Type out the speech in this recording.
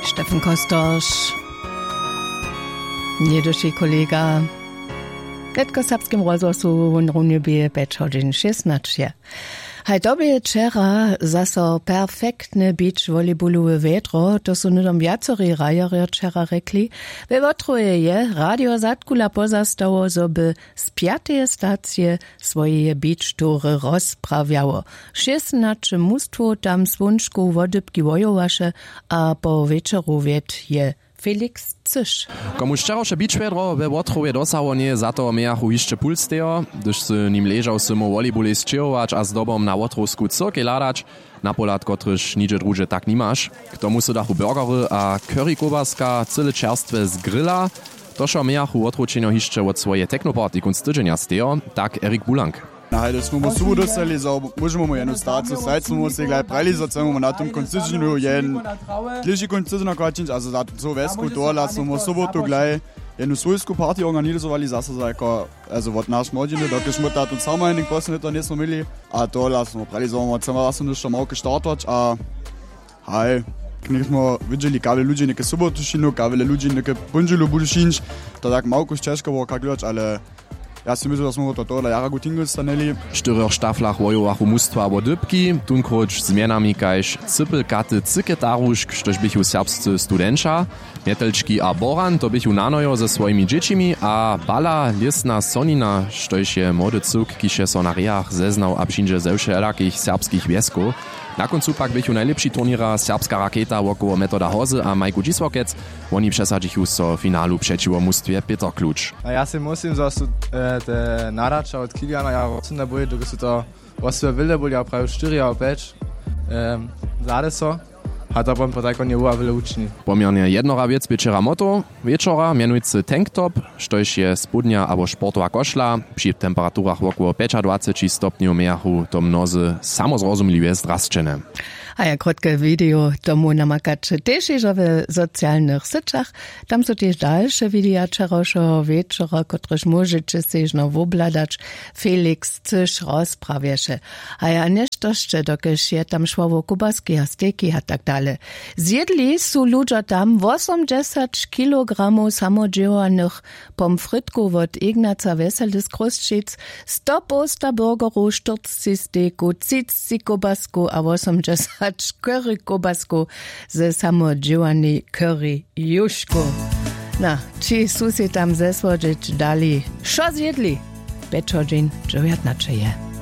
Stefan Kostoš, niedoši kolega. Netko serbskim rozhlasu v Runjebie 5:16. Haj dobie wczera zaso perfektne beach volleyballowe wietro, to są nudom wiacory rajery wczera rekli. We wotroje je Radio Zatkula pozastało, żeby z 5. stacje swoje beach tury rozprawiało. 16 mustwo tam swunczku wodybki wojowasze, a po wieczoru wiet je Felix Cysz. Komu szczerosze biczwiedro we Łotrowie dosało nie za to miachu jeszcze pulstejo, gdyż z nim leżał symu volleyball zczyrować, a z dobom na łotrowsku cyrkę ladać, na polat kotryż nidzie drugie tak nie masz. K tomu su dachu burgery a curry kowaska, cyle czerstwe z grilla, toszo miachu łotrowczynio jeszcze od swoje technoparty kunst tydzienia stejo, tak Erik Bulank. Hajde smo mu suvo dostali, možemo mu jednu stacu, sad smo se gledali prelizat, samo mu na tom koncizinu jeden bliži koncizina kačinč, a za to vesku dola smo mu sobotu gledali jednu svojsku partiju organizovali, zase jako, also od naš modžine, dok smo tu samo jednih posneta nismo imeli, a dola smo prelizovali, samo smo nešto malo gestartat, a haj, knih smo vidjeli, kave ljudi neke sobotu šinu, kave ljudi neke punđilu budu šinč, to tak malo češko bo kak gledać, ale ja si myslím, že sme to tohle jara gut hingestaneli. V štyroch štaflach wojowachu mustwa wodybki, tunkroč zmienami kajž cypelkaty cyketarušk, štož bychu serbscy studenča, metelčki a boran, to bychu nanojo ze svojimi dziecimi, a bala lisna sonina, štož je młody cuk, kiše so na riach zeznał a přinže ze všelakých serbských vieskov. Na koncu pak bychu najlepší turniera serbska raketa wokoło Metoda Hozy a Majku Dziswokec. Oni przesadzichu so finalu przeciwo mustwie Peter Klucz. A ja si musím, že sú te nadača od Kiliana ja rozumne boli, dokud sú to osve vilde boli a pravi 4 a 5 zade so. A to potom tako nie była wiele uczni. Pomierne jednora wiec wieczera moto, wieczora mianujcy tanktop, štož je spodnia albo sportowa koszla, przy temperaturach około 25 stopniów miechu to mnozy samozrozumliwie zdrasčene. A jak krótkie video tomu namakacze też w socjalnych sieciach, tam są też dalsze wideo wczorajszego wieczora, któreż możecie się no wobladać, Felix Cysz rozprawiesze. A ja niesztoście, dokiż je tam szło kubaski, a steki a tak dalej. Zjedli są ludzie tam 80 kilogramów samodzielnych pomfrytków od Ignaca Wesel z Kruszczyc, 100 posta burgerów, 40 steku, 30 kubasku, a 80 curry kobasku ze samodzielnej curry juszku. Na, ci su si tam zesłodzić dali. Szo zjedli? 5:19 je.